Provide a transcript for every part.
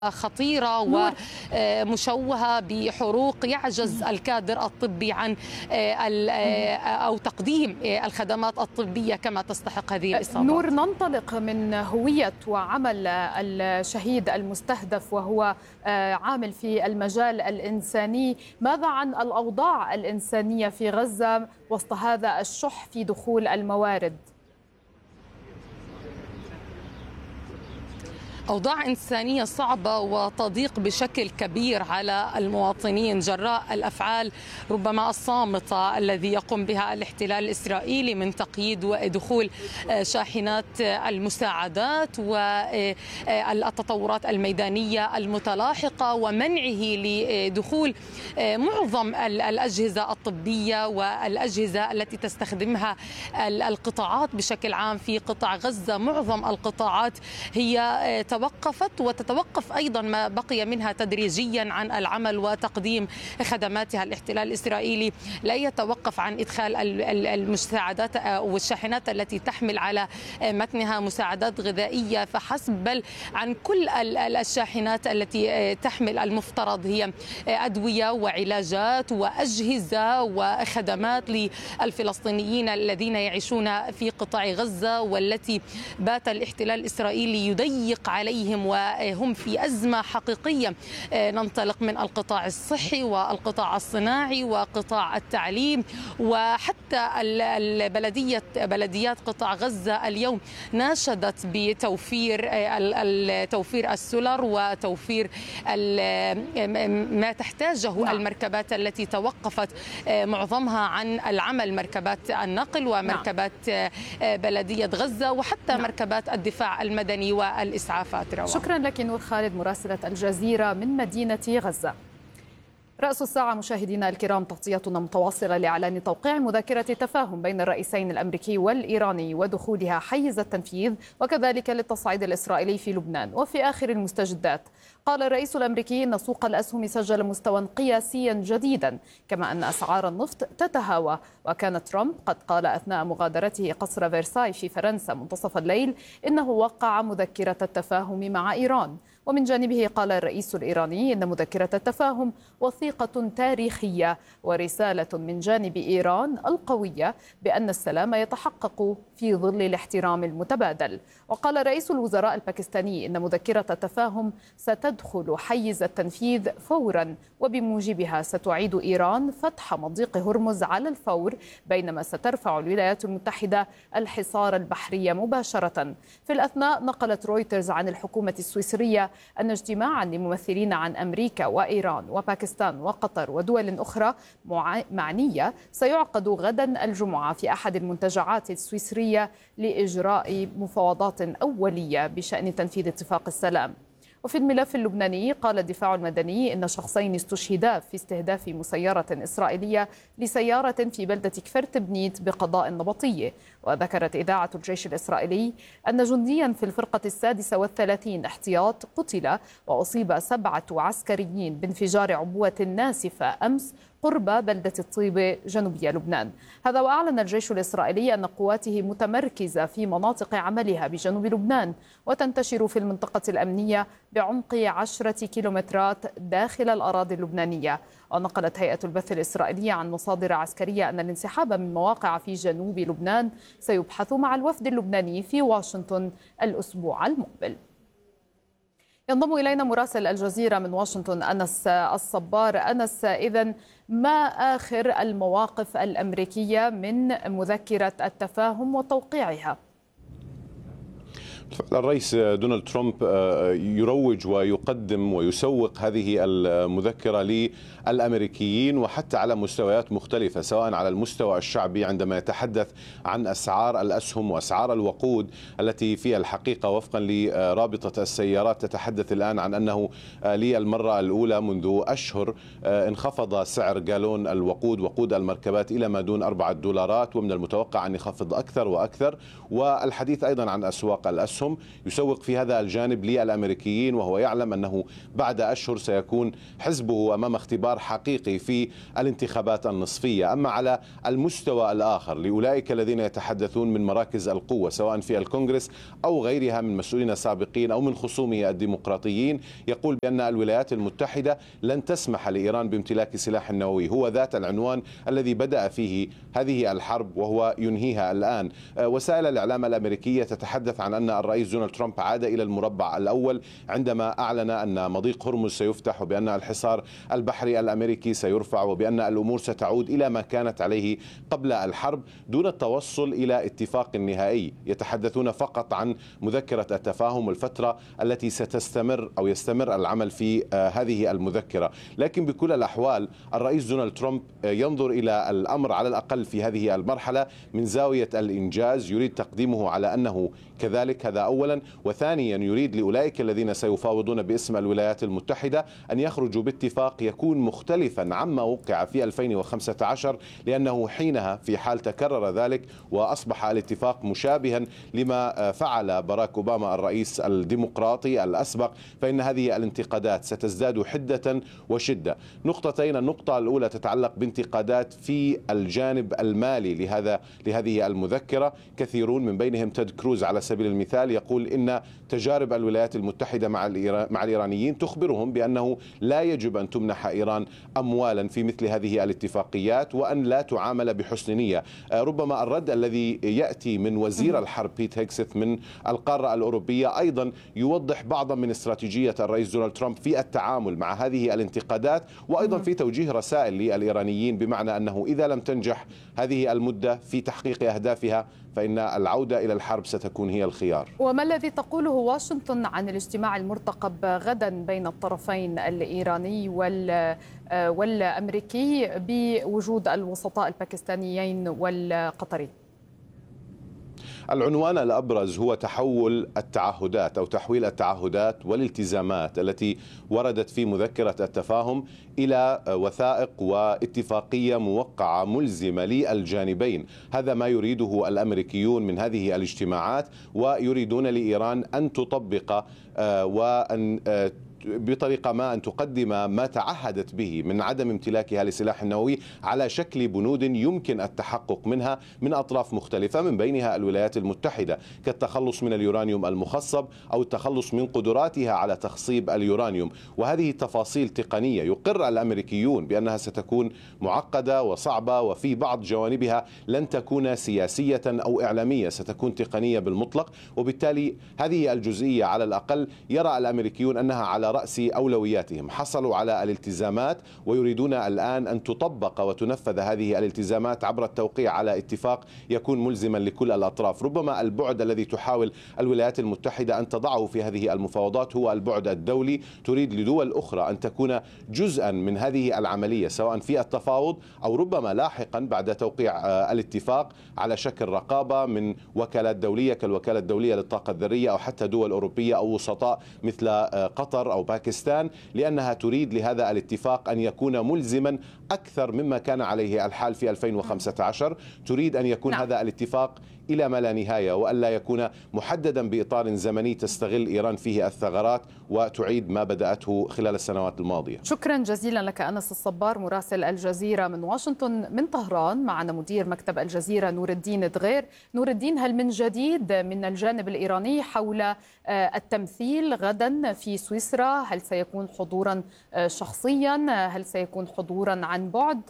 خطيرة ومشوهة بحروق يعجز الكادر الطبي عن أو تقديم الخدمات الطبية كما تستحق هذه الإصابات. نور، ننطلق من هوية وعمل الشهيد المستهدف وهو عامل في المجال الإنساني، ماذا عن الأوضاع الإنسانية في غزة وسط هذا الشح في دخول الموارد؟ أوضاع إنسانية صعبة وتضيق بشكل كبير على المواطنين جراء الأفعال ربما الصامتة الذي يقوم بها الاحتلال الإسرائيلي من تقييد ودخول شاحنات المساعدات والتطورات الميدانية المتلاحقة ومنعه لدخول معظم الأجهزة الطبية والأجهزة التي تستخدمها القطاعات بشكل عام في قطاع غزة. معظم القطاعات هي توقفت وتتوقف أيضا ما بقي منها تدريجيا عن العمل وتقديم خدماتها. الاحتلال الإسرائيلي لا يتوقف عن إدخال المساعدات والشاحنات التي تحمل على متنها مساعدات غذائية فحسب، بل عن كل الشاحنات التي تحمل المفترض هي أدوية وعلاجات وأجهزة وخدمات للفلسطينيين الذين يعيشون في قطاع غزة، والتي بات الاحتلال الإسرائيلي يضيق عليهم وهم في أزمة حقيقية. ننطلق من القطاع الصحي والقطاع الصناعي وقطاع التعليم، وحتى بلديات قطاع غزة اليوم ناشدت بتوفير السولر وتوفير ما تحتاجه المركبات التي توقفت معظمها عن العمل، مركبات النقل ومركبات بلدية غزة وحتى مركبات الدفاع المدني والإسعافات. شكرا لك نور خالد مراسلة الجزيرة من مدينة غزة. رأس الساعة مشاهدينا الكرام، تغطيتنا متواصلة لإعلان توقيع مذكرة تفاهم بين الرئيسين الأمريكي والإيراني ودخولها حيز التنفيذ، وكذلك للتصعيد الإسرائيلي في لبنان. وفي آخر المستجدات قال الرئيس الأمريكي أن سوق الأسهم سجل مستوى قياسيا جديدا، كما أن أسعار النفط تتهاوى. وكان ترامب قد قال أثناء مغادرته قصر فرساي في فرنسا منتصف الليل إنه وقع مذكرة التفاهم مع إيران. ومن جانبه قال الرئيس الإيراني إن مذكرة التفاهم وثيقة تاريخية ورسالة من جانب إيران القوية بأن السلام يتحقق في ظل الاحترام المتبادل. وقال رئيس الوزراء الباكستاني إن مذكرة التفاهم ستدخل حيز التنفيذ فورا، وبموجبها ستعيد إيران فتح مضيق هرمز على الفور، بينما سترفع الولايات المتحدة الحصار البحري مباشرة. في الأثناء نقلت رويترز عن الحكومة السويسرية أن اجتماعا لممثلين عن أمريكا وإيران وباكستان وقطر ودول أخرى معنية سيعقد غدا الجمعة في أحد المنتجعات السويسرية لإجراء مفاوضات أولية بشأن تنفيذ اتفاق السلام. وفي الملف اللبناني قال الدفاع المدني إن شخصين استشهدا في استهداف مسيرة إسرائيلية لسيارة في بلدة كفرت بنيت بقضاء النبطية. وذكرت إذاعة الجيش الإسرائيلي أن جنديا في الفرقة 36 احتياط قتل، وأصيب 7 عسكريين بانفجار عبوة ناسفة أمس قرب بلدة الطيبة جنوبية لبنان. هذا وأعلن الجيش الإسرائيلي أن قواته متمركزة في مناطق عملها بجنوب لبنان وتنتشر في المنطقة الأمنية بعمق 10 كيلومترات داخل الأراضي اللبنانية. ونقلت هيئة البث الإسرائيلية عن مصادر عسكرية أن الانسحاب من مواقع في جنوب لبنان سيبحث مع الوفد اللبناني في واشنطن الأسبوع المقبل. ينضم إلينا مراسل الجزيرة من واشنطن أنس الصبار. أنس، إذن ما آخر المواقف الأمريكية من مذكرة التفاهم وتوقيعها؟ الرئيس دونالد ترامب يروج ويقدم ويسوق هذه المذكرة للأمريكيين وحتى على مستويات مختلفة، سواء على المستوى الشعبي عندما يتحدث عن أسعار الأسهم وأسعار الوقود التي في الحقيقة وفقا لرابطة السيارات تتحدث الآن عن أنه للمرة الأولى منذ أشهر انخفض سعر جالون الوقود وقود المركبات إلى ما دون $4، ومن المتوقع أن يخفض أكثر وأكثر. والحديث أيضا عن أسواق الأسهم أسهم، يسوق في هذا الجانب للأمريكيين، وهو يعلم أنه بعد أشهر سيكون حزبه أمام اختبار حقيقي في الانتخابات النصفية. أما على المستوى الآخر لأولئك الذين يتحدثون من مراكز القوة سواء في الكونغرس أو غيرها من مسؤولين سابقين أو من خصومه الديمقراطيين، يقول بأن الولايات المتحدة لن تسمح لإيران بامتلاك سلاح نووي، هو ذات العنوان الذي بدأ فيه هذه الحرب وهو ينهيها الآن. وسائل الإعلام الأمريكية تتحدث عن أن الرئيس دونالد ترامب عاد إلى المربع الأول عندما أعلن أن مضيق هرمز سيفتح، وبأن الحصار البحري الأمريكي سيرفع، وبأن الأمور ستعود إلى ما كانت عليه قبل الحرب دون التوصل إلى اتفاق نهائي. يتحدثون فقط عن مذكرة التفاهم والفترة التي ستستمر أو يستمر العمل في هذه المذكرة. لكن بكل الأحوال الرئيس دونالد ترامب ينظر إلى الأمر على الأقل في هذه المرحلة من زاوية الإنجاز، يريد تقديمه على أنه كذلك، هذا أولا. وثانيا يريد لأولئك الذين سيفاوضون باسم الولايات المتحدة أن يخرجوا باتفاق يكون مختلفا عما وقع في 2015، لأنه حينها في حال تكرر ذلك وأصبح الاتفاق مشابها لما فعل باراك أوباما الرئيس الديمقراطي الأسبق، فإن هذه الانتقادات ستزداد حدة وشدة. نقطتين: النقطة الأولى تتعلق بانتقادات في الجانب المالي لهذه المذكرة. كثيرون من بينهم تيد كروز على سبيل المثال يقول إن تجارب الولايات المتحدة مع الإيرانيين تخبرهم بأنه لا يجب أن تمنح إيران أموالا في مثل هذه الاتفاقيات، وأن لا تعامل بحسن نية. ربما الرد الذي يأتي من وزير الحرب بيت هيكسث من القارة الأوروبية أيضا يوضح بعضا من استراتيجية الرئيس دونالد ترامب في التعامل مع هذه الانتقادات، وأيضا في توجيه رسائل للإيرانيين بمعنى أنه إذا لم تنجح هذه المدة في تحقيق أهدافها فإن العودة إلى الحرب ستكون هي الخيار. وما الذي تقوله واشنطن عن الاجتماع المرتقب غدا بين الطرفين الإيراني والأمريكي بوجود الوسطاء الباكستانيين والقطري؟ العنوان الأبرز هو تحويل التعهدات والالتزامات التي وردت في مذكرة التفاهم إلى وثائق واتفاقية موقعة ملزمة للجانبين. هذا ما يريده الأمريكيون من هذه الاجتماعات، ويريدون لإيران أن تطبق وأن بطريقة ما أن تقدم ما تعهدت به من عدم امتلاكها لسلاح نووي على شكل بنود يمكن التحقق منها من أطراف مختلفة من بينها الولايات المتحدة، كالتخلص من اليورانيوم المخصب أو التخلص من قدراتها على تخصيب اليورانيوم. وهذه تفاصيل تقنية يقر الأمريكيون بأنها ستكون معقدة وصعبة، وفي بعض جوانبها لن تكون سياسية أو إعلامية، ستكون تقنية بالمطلق. وبالتالي هذه الجزئية على الأقل يرى الأمريكيون أنها على رأس أولوياتهم. حصلوا على الالتزامات ويريدون الآن أن تطبق وتنفذ هذه الالتزامات عبر التوقيع على اتفاق يكون ملزما لكل الأطراف. ربما البعد الذي تحاول الولايات المتحدة أن تضعه في هذه المفاوضات هو البعد الدولي. تريد لدول أخرى أن تكون جزءا من هذه العملية سواء في التفاوض أو ربما لاحقا بعد توقيع الاتفاق على شكل رقابة من وكالات دولية كالوكالة الدولية للطاقة الذرية أو حتى دول أوروبية أو وسطاء مثل قطر أو باكستان، لأنها تريد لهذا الاتفاق أن يكون ملزما أكثر مما كان عليه الحال في 2015. تريد أن يكون هذا الاتفاق إلى ما لا نهاية، وألا يكون محددا بإطار زمني تستغل إيران فيه الثغرات وتعيد ما بدأته خلال السنوات الماضية. شكرا جزيلا لك أنس الصبار مراسل الجزيرة من واشنطن. من طهران معنا مدير مكتب الجزيرة نور الدين دغير. نور الدين، هل من جديد من الجانب الإيراني حول التمثيل غدا في سويسرا؟ هل سيكون حضورا شخصيا؟ هل سيكون حضورا عن بعد؟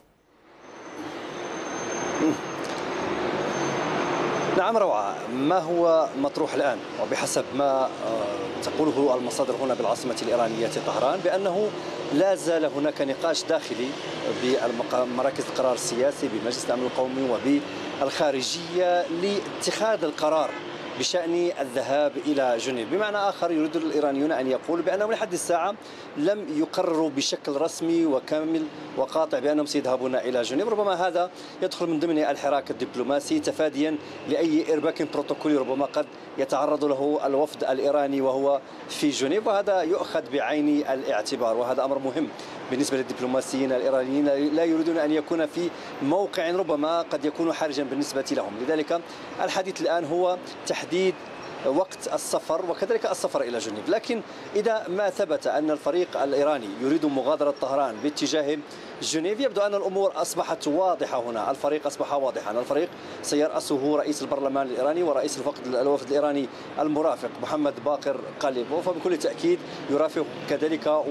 نعم روعة، ما هو مطروح الآن وبحسب ما تقوله المصادر هنا بالعاصمة الإيرانية طهران بأنه لا زال هناك نقاش داخلي بمراكز القرار السياسي بمجلس الأمن القومي وبالخارجية لاتخاذ القرار بشأن الذهاب إلى جنيف. بمعنى آخر يريد الإيرانيون أن يقولوا بأنهم لحد الساعة لم يقرروا بشكل رسمي وكامل وقاطع بأنهم سيذهبون إلى جنيف. ربما هذا يدخل من ضمن الحراك الدبلوماسي تفاديا لأي إيرباك بروتوكولي ربما قد يتعرض له الوفد الإيراني وهو في جنيف، وهذا يؤخذ بعين الاعتبار، وهذا أمر مهم بالنسبة للدبلوماسيين الإيرانيين. لا يريدون أن يكون في موقع ربما قد يكون حرجا بالنسبة لهم. لذلك الحديث الآن هو تحديد وقت السفر وكذلك السفر إلى جنيف. لكن إذا ما ثبت أن الفريق الإيراني يريد مغادرة طهران باتجاه جنيف، يبدو أن الأمور أصبحت واضحة هنا. الفريق أصبح واضحا، الفريق سيرأسه رئيس البرلمان الإيراني ورئيس الوفد الإيراني المرافق محمد باقر قاليبوف، وبكل تأكيد يرافق كذلك